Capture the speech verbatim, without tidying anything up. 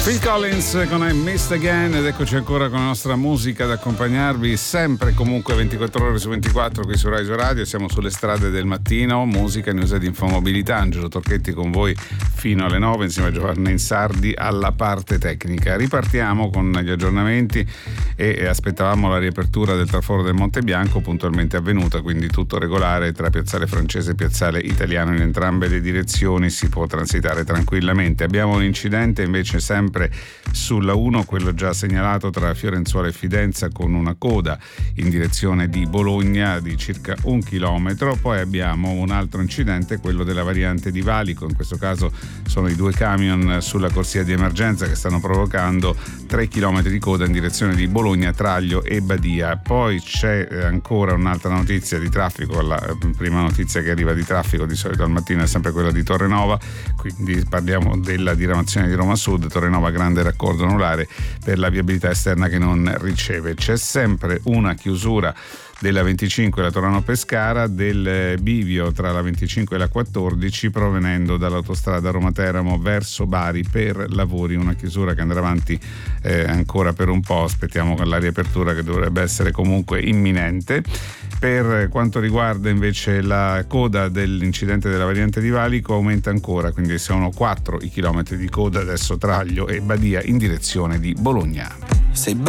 Phil Collins con I Missed Again, ed eccoci ancora con la nostra musica ad accompagnarvi sempre comunque ventiquattro ore su ventiquattro qui su Rai Radio. Siamo sulle strade del mattino, musica, news ed infomobilità. Angelo Torchetti con voi fino alle nove insieme a Giovanna Insardi alla parte tecnica. Ripartiamo con gli aggiornamenti e aspettavamo la riapertura del traforo del Monte Bianco, puntualmente avvenuta, quindi tutto regolare tra Piazzale Francese e Piazzale Italiano. In entrambe le direzioni si può transitare tranquillamente. Abbiamo un incidente invece sempre sulla uno, quello già segnalato tra Fiorenzuola e Fidenza, con una coda in direzione di Bologna di circa un chilometro. Poi abbiamo un altro incidente, quello della variante di Valico. In questo caso sono i due camion sulla corsia di emergenza che stanno provocando tre chilometri di coda in direzione di Bologna, Traglio e Badia. Poi c'è ancora un'altra notizia di traffico. La prima notizia che arriva di traffico di solito al mattino è sempre quella di Torrenova, quindi parliamo della diramazione di Roma Sud, Torrenova grande raccordo anulare per la viabilità esterna che non riceve. C'è sempre una chiusura della venticinque, la Torano-Pescara, del bivio tra la venticinque e la quattordici provenendo dall'autostrada Roma-Teramo verso Bari per lavori, una chiusura che andrà avanti eh, ancora per un po'. Aspettiamo con la riapertura che dovrebbe essere comunque imminente. Per quanto riguarda invece la coda dell'incidente della variante di Valico, aumenta ancora, quindi sono quattro i chilometri di coda adesso Traglio e Badia in direzione di Bologna. Sei